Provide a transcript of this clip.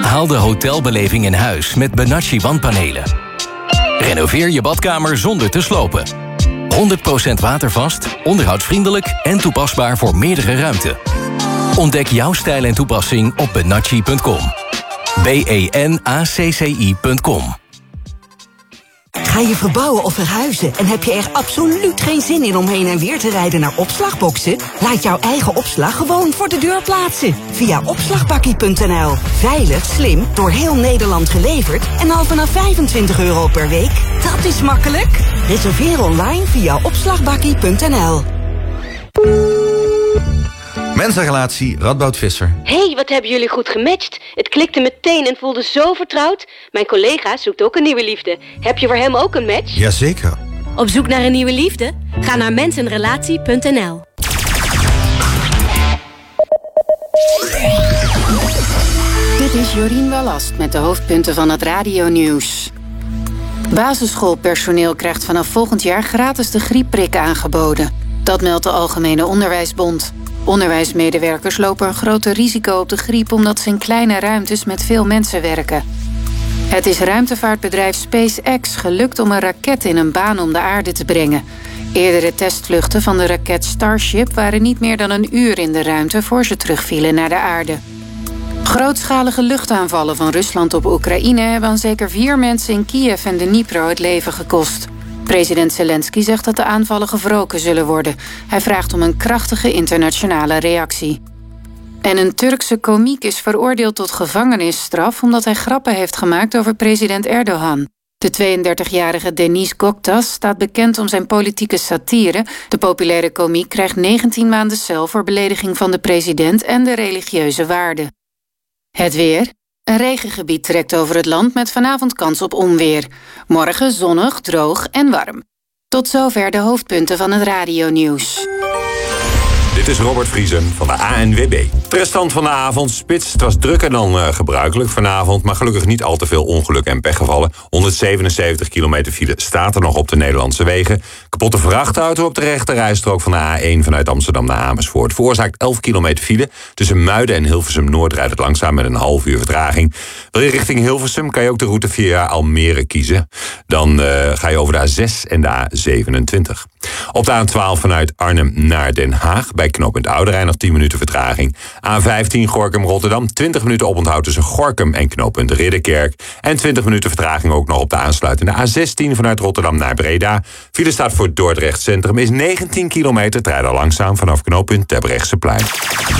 Haal de hotelbeleving in huis met Benacci wandpanelen. Renoveer je badkamer zonder te slopen. 100% watervast, onderhoudsvriendelijk en toepasbaar voor meerdere ruimten. Ontdek jouw stijl en toepassing op benacci.com. benacci.com. Ga je verbouwen of verhuizen en heb je er absoluut geen zin in om heen en weer te rijden naar opslagboxen? Laat jouw eigen opslag gewoon voor de deur plaatsen. Via opslagbakkie.nl. Veilig, slim, door heel Nederland geleverd en al vanaf €25 per week. Dat is makkelijk. Reserveer online via opslagbakkie.nl. Mensenrelatie, Radboud Visser. Hey, wat hebben jullie goed gematcht. Het klikte meteen en voelde zo vertrouwd. Mijn collega zoekt ook een nieuwe liefde. Heb je voor hem ook een match? Jazeker. Op zoek naar een nieuwe liefde? Ga naar mensenrelatie.nl. Dit is Jorien Wallast met de hoofdpunten van het radionieuws. Basisschoolpersoneel krijgt vanaf volgend jaar gratis de griepprik aangeboden. Dat meldt de Algemene Onderwijsbond. Onderwijsmedewerkers lopen een groter risico op de griep omdat ze in kleine ruimtes met veel mensen werken. Het is ruimtevaartbedrijf SpaceX gelukt om een raket in een baan om de aarde te brengen. Eerdere testvluchten van de raket Starship waren niet meer dan een uur in de ruimte voor ze terugvielen naar de aarde. Grootschalige luchtaanvallen van Rusland op Oekraïne hebben aan zeker 4 mensen in Kiev en Dnipro het leven gekost. President Zelensky zegt dat de aanvallen gewroken zullen worden. Hij vraagt om een krachtige internationale reactie. En een Turkse komiek is veroordeeld tot gevangenisstraf omdat hij grappen heeft gemaakt over president Erdogan. De 32-jarige Deniz Göktaş staat bekend om zijn politieke satire. De populaire komiek krijgt 19 maanden cel voor belediging van de president en de religieuze waarden. Het weer. Een regengebied trekt over het land met vanavond kans op onweer. Morgen zonnig, droog en warm. Tot zover de hoofdpunten van het radionieuws. Dit is Robert Vriesen van de ANWB. De restant van de avond spits. Het was drukker dan gebruikelijk vanavond, maar gelukkig niet al te veel ongelukken en pechgevallen. 177 kilometer file staat er nog op de Nederlandse wegen. Kapotte vrachtauto op de rechterrijstrook van de A1 vanuit Amsterdam naar Amersfoort. Veroorzaakt 11 kilometer file. Tussen Muiden en Hilversum-Noord rijdt het langzaam met een half uur vertraging. Wil je richting Hilversum, kan je ook de route via Almere kiezen. Dan ga je over de A6 en de A27. Op de A12 vanuit Arnhem naar Den Haag bij knooppunt Ouderijn nog 10 minuten vertraging. A15 Gorinchem-Rotterdam, 20 minuten oponthoud tussen Gorinchem en knooppunt Ridderkerk. En 20 minuten vertraging ook nog op de aansluitende A16 vanuit Rotterdam naar Breda. File staat voor Dordrecht Centrum is 19 kilometer. Het rijdt al langzaam vanaf knooppunt Terbrechtseplein.